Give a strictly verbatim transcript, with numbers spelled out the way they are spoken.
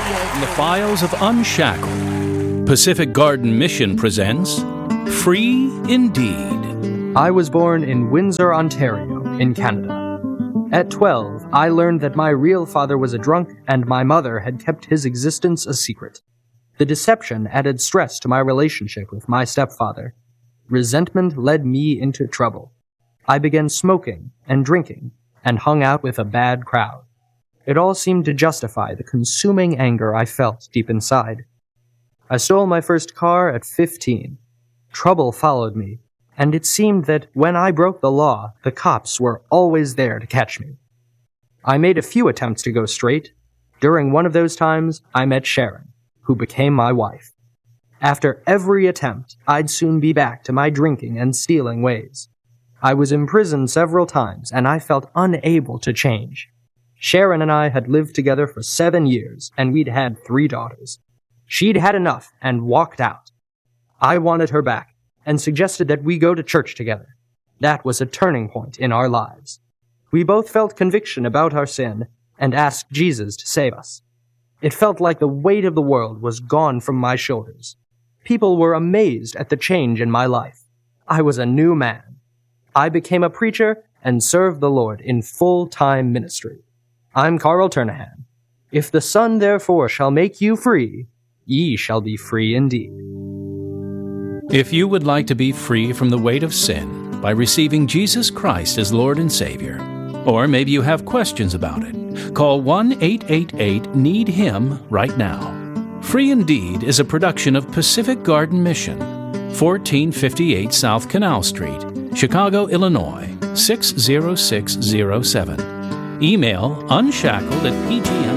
In the files of Unshackled, Pacific Garden Mission presents Free Indeed. I was born in Windsor, Ontario, in Canada. At twelve, I learned that my real father was a drunk and my mother had kept his existence a secret. The deception added stress to my relationship with my stepfather. Resentment led me into trouble. I began smoking and drinking and hung out with a bad crowd. It all seemed to justify the consuming anger I felt deep inside. I stole my first car at fifteen. Trouble followed me, and it seemed that when I broke the law, the cops were always there to catch me. I made a few attempts to go straight. During one of those times, I met Sharon, who became my wife. After every attempt, I'd soon be back to my drinking and stealing ways. I was imprisoned several times, and I felt unable to change. Sharon and I had lived together for seven years, and we'd had three daughters. She'd had enough and walked out. I wanted her back, and suggested that we go to church together. That was a turning point in our lives. We both felt conviction about our sin, and asked Jesus to save us. It felt like the weight of the world was gone from my shoulders. People were amazed at the change in my life. I was a new man. I became a preacher and served the Lord in full-time ministry. I'm Carl Turnahan. If the Son therefore shall make you free, ye shall be free indeed. If you would like to be free from the weight of sin by receiving Jesus Christ as Lord and Savior, or maybe you have questions about it, call one eight eight eight need him right now. Free Indeed is a production of Pacific Garden Mission, fourteen fifty-eight South Canal Street, Chicago, Illinois, six zero six zero seven. Email unshackled at p g m.